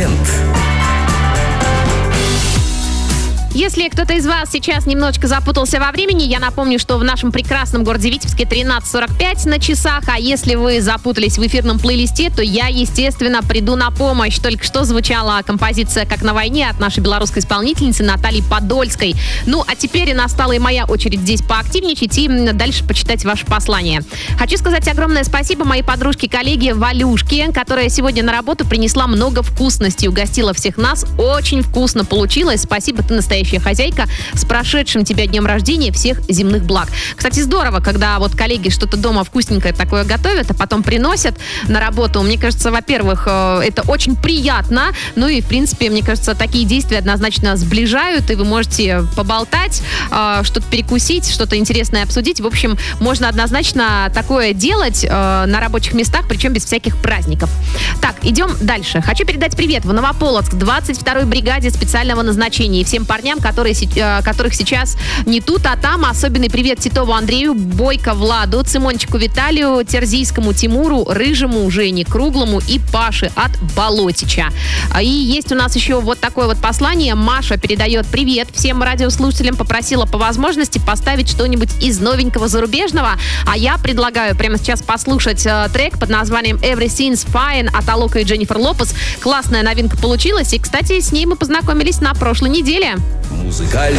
Лент. Если кто-то из вас сейчас немножечко запутался во времени, я напомню, что в нашем прекрасном городе Витебске 13:45 на часах, а если вы запутались в эфирном плейлисте, то я, естественно, приду на помощь. Только что звучала композиция «Как на войне» от нашей белорусской исполнительницы Натальи Подольской. Ну, а теперь настала и моя очередь здесь поактивничать и дальше почитать ваше послание. Хочу сказать огромное спасибо моей подружке-коллеге Валюшке, которая сегодня на работу принесла много вкусностей, угостила всех нас. Очень вкусно получилось. Спасибо, ты настоящая хозяйка. С прошедшим тебя днем рождения, всех земных благ. Кстати, здорово, когда вот коллеги что-то дома вкусненькое такое готовят, а потом приносят на работу. Мне кажется, во-первых, это очень приятно. Ну и, в принципе, мне кажется, такие действия однозначно сближают, и вы можете поболтать, что-то перекусить, что-то интересное обсудить. В общем, можно однозначно такое делать на рабочих местах, причем без всяких праздников. Так, идем дальше. Хочу передать привет в Новополоцк, 22-й бригаде специального назначения и всем парням, которых сейчас не тут, а там. Особенный привет Титову Андрею, Бойко Владу, Цимончику Виталию, Терзийскому Тимуру, Рыжему Жене, Круглому и Паше от Болотича. И есть у нас еще вот такое вот послание. Маша передает привет всем радиослушателям, попросила по возможности поставить что-нибудь из новенького зарубежного, а я предлагаю прямо сейчас послушать трек под названием Everything's Fine от Алока и Дженнифер Лопес. Классная новинка получилась, и, кстати, с ней мы познакомились на прошлой неделе. Музыкальный